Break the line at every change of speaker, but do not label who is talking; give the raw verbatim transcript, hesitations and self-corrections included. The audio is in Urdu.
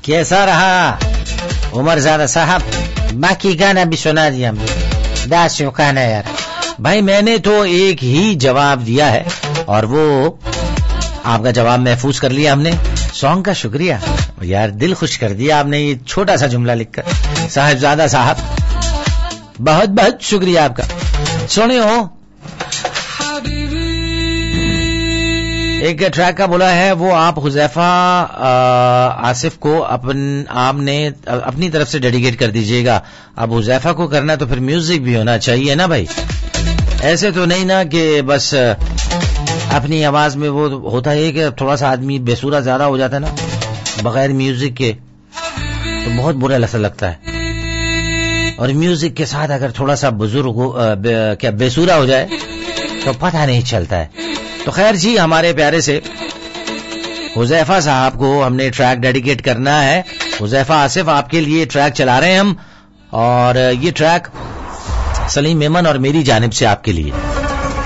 کیسا رہا عمر زادہ صاحب؟ باقی گانا بھی سنا دیا ہم نے، داسیوں کہنا یار بھائی میں نے تو ایک ہی جواب دیا ہے اور وہ آپ کا جواب محفوظ کر لیا ہم نے. سانگ کا شکریہ یار، دل خوش کر دیا آپ نے یہ چھوٹا سا جملہ لکھ کر. صاحبزادہ صاحب بہت بہت شکریہ آپ کا. سنی ہو ایک ٹریک کا بولا ہے وہ آپ حذیفہ آصف کو اپن آپ نے اپنی طرف سے ڈیڈیکیٹ کر دیجئے گا. اب حذیفہ کو کرنا تو پھر میوزک بھی ہونا چاہیے نا بھائی، ایسے تو نہیں نا کہ بس اپنی آواز میں. وہ ہوتا ہے کہ تھوڑا سا آدمی بے سورا زیادہ ہو جاتا ہے نا بغیر میوزک کے تو بہت برا لگتا ہے، اور میوزک کے ساتھ اگر تھوڑا سا بزرگ کیا بے سورا ہو جائے تو پتہ نہیں چلتا ہے. تو خیر جی، ہمارے پیارے سے حذیفہ صاحب کو ہم نے ٹریک ڈیڈیکیٹ کرنا ہے. حذیفہ آصف آپ کے لیے ٹریک چلا رہے ہیں ہم، اور یہ ٹریک سلیم میمن اور میری جانب سے آپ کے لیے.